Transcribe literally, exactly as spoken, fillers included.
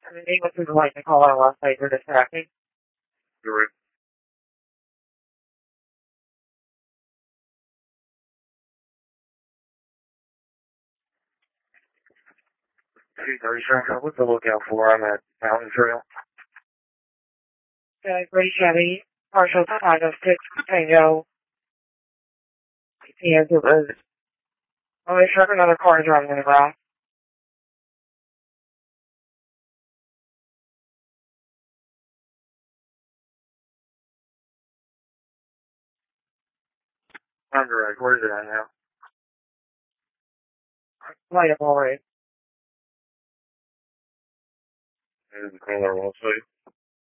Seventeen, what's the like to call our last night for distracting? You're right. two thirty, sir. What's the lookout for? I'm at Mountain Trail. Okay, Brady Chevy, partial five oh six, Tango. Yes, it was. Oh, they struck another car driving the ground. I'm direct. Where's it at now? Light up already. It is the caller, I'll say.